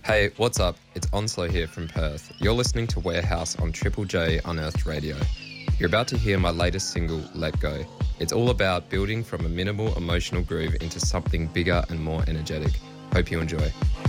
Hey, what's up? It's Onslow here from Perth. You're listening to Warehouse on Triple J Unearthed Radio. You're about to hear my latest single, Let Go. It's all about building from a minimal emotional groove into something bigger and more energetic. Hope you enjoy.